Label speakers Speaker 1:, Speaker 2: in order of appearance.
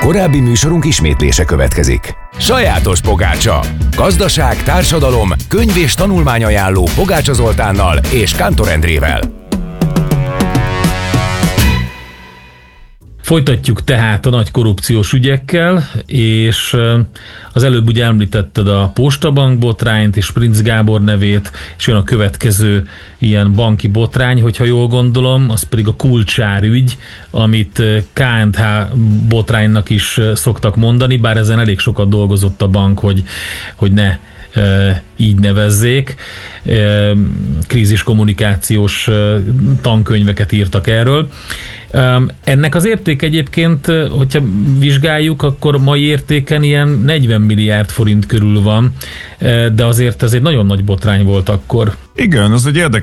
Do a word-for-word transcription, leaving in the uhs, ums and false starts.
Speaker 1: Korábbi műsorunk ismétlése következik. Sajátos pogácsa. Gazdaság, társadalom, könyv és tanulmányajánló Pogácsa Zoltánnal és Kántor Endrével.
Speaker 2: Folytatjuk tehát a nagy korrupciós ügyekkel, és az előbb ugye említetted a Postabank botrányt és Princ Gábor nevét, és jön a következő ilyen banki botrány, hogyha jól gondolom, az pedig a Kulcsár ügy, amit ká és há botránynak is szoktak mondani, bár ezen elég sokat dolgozott a bank, hogy, hogy ne így nevezzék. Krízis kommunikációs tankönyveket írtak erről. Ennek az érték egyébként, hogyha vizsgáljuk, akkor mai értéken ilyen negyven milliárd forint körül van, de azért ez egy nagyon nagy botrány volt akkor.
Speaker 3: Igen, az egy érdekes